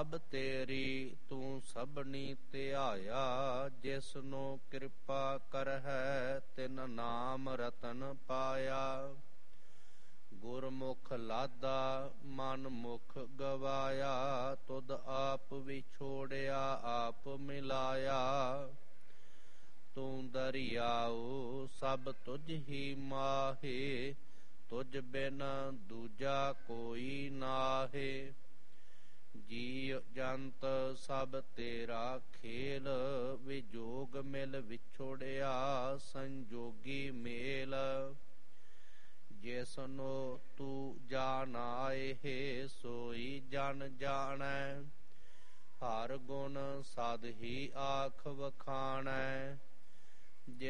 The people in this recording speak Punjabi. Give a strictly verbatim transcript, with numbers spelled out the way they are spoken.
ਸਭ ਤੇਰੀ ਤੂੰ ਸਭਨੀ ਧਿਆਇਆ, ਜਿਸਨੂੰ ਕਿਰਪਾ ਕਰਹਿ ਤਿਨ ਨਾਮ ਰਤਨ ਪਾਇਆ। ਗੁਰਮੁਖ ਲਾਦਾ ਮਨ ਮੁਖ ਗਵਾਇਆ, ਤੁਧ ਆਪ ਵਿਛੋੜਿਆ ਆਪ ਮਿਲਾਇਆ। ਤੂੰ ਦਰਿਆਉ ਸਭ ਤੁਝ ਹੀ ਮਾਹੇ, ਤੁਝ ਬਿਨ ਦੂਜਾ ਕੋਈ ਨਾਹੇ। ਜੀਅ ਜੰਤ ਸਭ ਤੇਰਾ ਖੇਲ, ਵਿਜੋਗ ਮਿਲ ਵਿਛੋੜਿਆ ਸੰਜੋਗੀ ਮੇਲ। ਜਿਸਨੂੰ ਤੂੰ ਜਾਣਾਏ ਸੋਈ ਜਨ ਜਾਣੈ, ਹਰ ਗੁਣ ਸਦ ਹੀ ਆਖ ਵਖਾਣੈ।